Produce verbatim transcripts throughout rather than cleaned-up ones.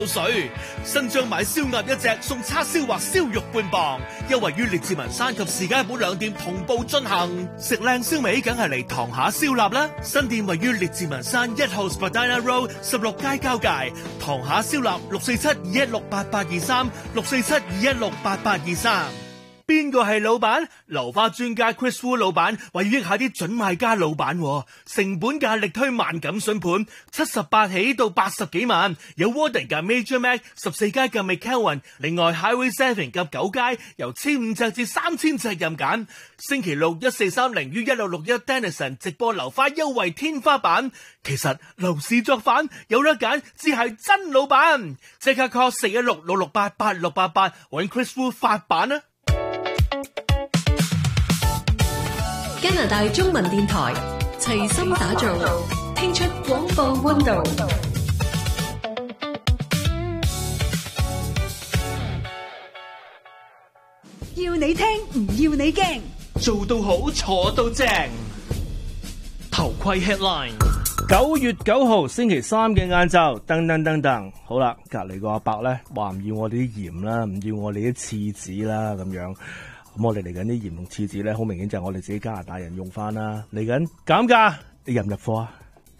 水，新張買燒鴨一隻送叉燒或燒肉半磅，優惠於列治文山及士嘉堡兩店同步進行。食靚燒味梗係嚟堂下燒臘啦！新店位於列治文山一號 Spadina Road 十六街交界，堂下燒臘六四七二一六八八二三六四七二一六八八二三。邊個係老闆？樓花專家 Chris Wu 老闆為益下啲準買家老闆，成本價力推萬錦筍盤，七十八起到八十幾萬，有 Warden 嘅 Major Mac， 十四街嘅 McKelvin， 另外 Highway Seven 及九街由千五隻至三千隻任揀。星期六一四三零於一六六一 Dennison 直播樓花優惠天花板。其實樓市作反有得揀，只係真老闆。即刻 call 四一六六六八八六八八揾 Chris Wu 發版啊！ 加拿大中文電台齊心打造，聽出廣播溫度。 要你聽，唔要你驚， 做到好，坐到正。頭盔 headline。 九月九號星期三嘅晏晝，噔噔噔噔，好啦，隔籬個阿伯咧話唔要我哋啲鹽啦，唔要我哋啲廁紙啦，咁樣。咁我哋嚟緊啲鹽同廁紙咧，好明顯就係我哋自己加拿大人用翻啦。嚟緊減價，你入唔入貨啊？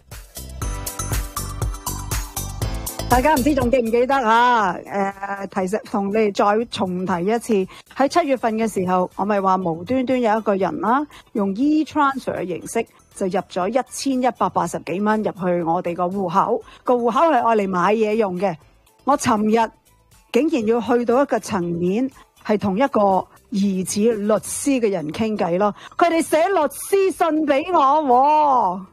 大家唔知仲記唔記得啊？誒、呃，提示同你哋再重提一次，喺七月份嘅時候，我咪話無端端有一個人啦，用 e-transfer 嘅形式就入咗一千一百八十幾蚊入去我哋個戶口，個戶口係愛嚟買嘢用嘅。我尋日竟然要去到一個層面，係同一個疑似律師嘅人傾偈咯，佢哋寫律師信俾我喎。